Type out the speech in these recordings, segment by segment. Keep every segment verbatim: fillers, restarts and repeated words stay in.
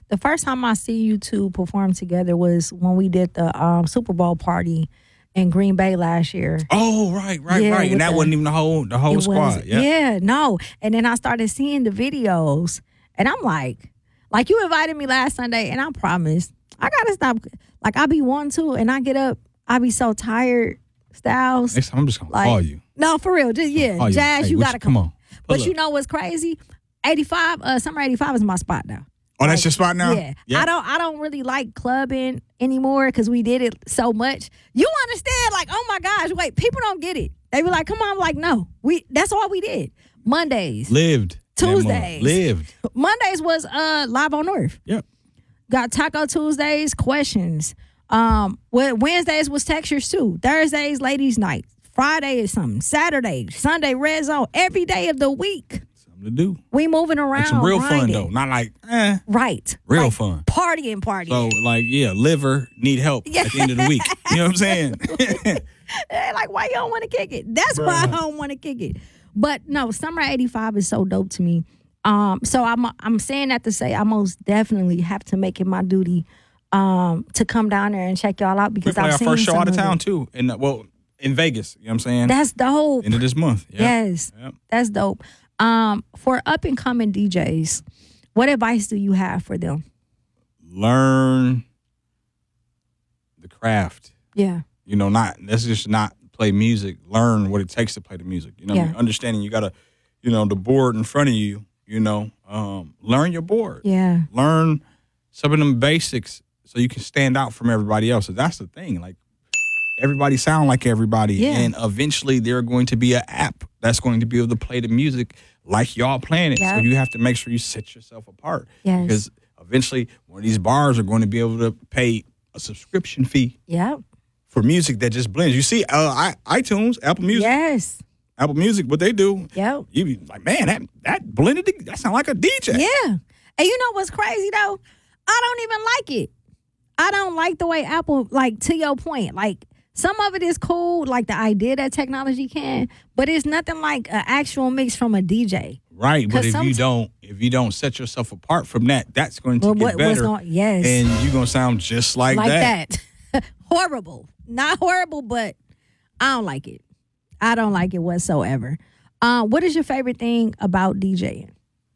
The first time I see you two perform together was when we did the um, Super Bowl party in Green Bay last year. Oh, right, right, Yeah, right. And that the, wasn't even the whole the whole squad. Yeah. yeah, no. And then I started seeing the videos, and I'm like, like you invited me last Sunday, and I promised I gotta stop. Like I be wanting to, and I get up, I be so tired. Styles, Next time I'm just gonna like, call you. No, for real, just yeah, Call Jazz, Hey, you what gotta come come on. But Pull you up. know what's crazy? eighty-five, uh, Summer eighty-five is my spot now. Oh, that's your spot now? Yeah. Yeah. I don't I don't really like clubbing anymore because we did it so much. You understand? Like, oh my gosh, wait, people don't get it. They be like, come on, I'm like, no. We that's all we did. Mondays. Lived. Tuesdays. Lived. Mondays was uh live on Earth. Yep. Got Taco Tuesdays, questions. Um well, Wednesdays was textures too. Thursdays, ladies' night. Friday is something. Saturday, Sunday, red zone. Every day of the week. Something to do. We moving around. Like some real fun grinding. though. Not like, eh. Right. Real Like, fun. Partying, partying. So like, yeah, liver need help Yeah. at the end of the week. You know what I'm saying? They're like, why you don't want to kick it? That's why I don't want to kick it. But no, Summer eighty-five is so dope to me. Um, so I'm I'm saying that to say I most definitely have to make it my duty um, to come down there and check y'all out We because play I've our seen first show some out of of town it. too. In well, in Vegas. You know what I'm saying? That's dope. End of this month. Yep. Yes, Yep. that's dope. Um, for up and coming D Js, what advice do you have for them? Learn the craft. Yeah, You know, not let's just not play music. Learn what it takes to play the music. You know, what I Yeah. mean? Understanding you gotta, you know, the board in front of you. You know, um, learn your board. yeah, Learn some of them basics so you can stand out from everybody else. So that's the thing. Like everybody sound like everybody, Yeah. and eventually there going to be an app that's going to be able to play the music like y'all playing it. Yeah. So you have to make sure you set yourself apart. Yes. Because eventually one of these bars are going to be able to pay a subscription fee yeah, for music that just blends. You see, uh, I, iTunes, Apple Music, yes, Apple Music, what they do, yep. you be like, man, that that blended, that sound like a D J. Yeah. And you know what's crazy though? I don't even like it. I don't like the way Apple, like to your point, like some of it is cool, like the idea that technology can, but it's nothing like an actual mix from a D J. Right, but 'Cause if you somet- don't, if you don't set yourself apart from that, that's going to Well, get what- what's better, going- yes. and you're gonna sound just like, Like that. that. Horrible. Not horrible, but I don't like it. I don't like it whatsoever. Uh, what is your favorite thing about DJing?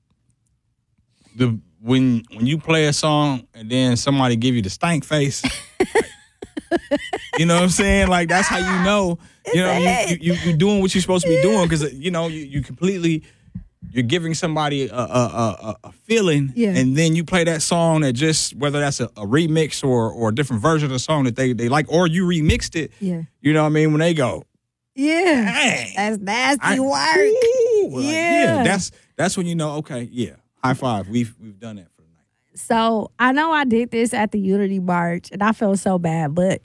The when when you play a song and then somebody give you the stank face, you know what I'm saying? Like that's how you know, you know, you you you doing what you're supposed to be doing because you know you you completely. You're giving somebody a, a, a, a feeling, Yeah. and then you play that song that just, whether that's a, a remix or or a different version of the song that they, they like, or you remixed it. Yeah. You know what I mean? When they go, Yeah. dang. That's nasty I- work. Ooh, like, Yeah. That's that's when you know, okay, yeah, high five. We've we've done that for the night. So I know I did this at the Unity March, and I felt so bad, but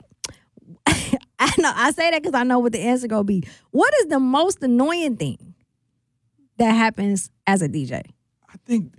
I know I say that because I know what the answer gonna be. What is the most annoying thing that happens as a D J? I think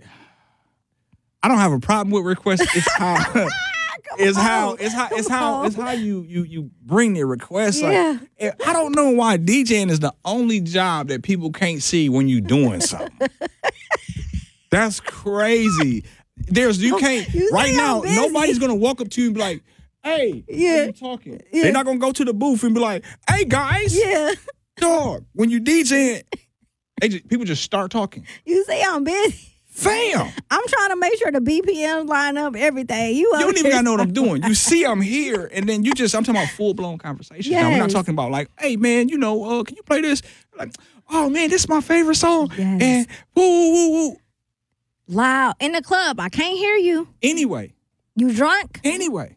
I don't have a problem with requests. It's how it's how it's how it's how it's how you you you bring the request. Like, Yeah. eh, I don't know why DJing is the only job that people can't see when you doing something. That's crazy. There's you can't You right say now. I'm busy. Nobody's gonna walk up to you and be like, "Hey, Yeah. what are you talking?" Yeah. They're not gonna go to the booth and be like, "Hey guys, Yeah. dog." When you DJing, they just, people just start talking. You say I'm busy. Fam. I'm trying to make sure the B P Ms line up, everything. You, You don't even gotta know what I'm doing. You see I'm here, and then you just, I'm talking about full-blown conversations. Now, we're not Yes. talking about like, hey, man, you know, uh, can you play this? Like, oh, man, this is my favorite song. Yes. And woo, woo, woo, woo. Loud in the club. I can't hear you. Anyway, You drunk? anyway.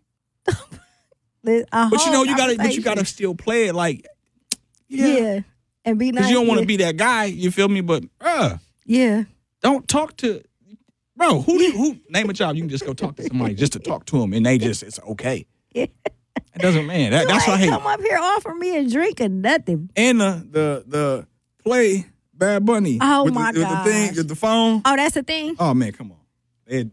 A But you whole know, you gotta, but you conversation. gotta still play it like, Yeah. yeah. And be nice. Because you don't want to yeah. be that guy, you feel me? But, uh, Yeah. don't talk to, bro, who, do you, who, name a job, you can just go talk to somebody just to talk to them, and they just, it's okay. Yeah. It doesn't, man, that, You that's what I ain't hate. come up here offer me a drink or nothing. And the the the play Bad Bunny. Oh, with my the, with the thing, gosh. with the phone. Oh, that's the thing? Oh man, come on. It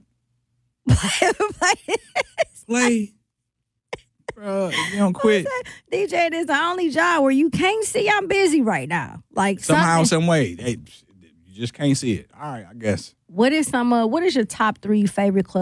play, bro. If you don't quit D J is the only job where you can't see I'm busy right now. Like somehow, something- some way, hey, you just can't see it. All right, I guess. What is some uh, what is your top three favorite club